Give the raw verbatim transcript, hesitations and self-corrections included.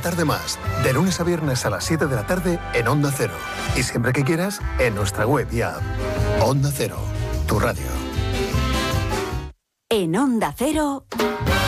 tarde más, de lunes a viernes a las siete de la tarde en Onda Cero. Y siempre que quieras, en nuestra web y app. Onda Cero, tu radio. En Onda Cero...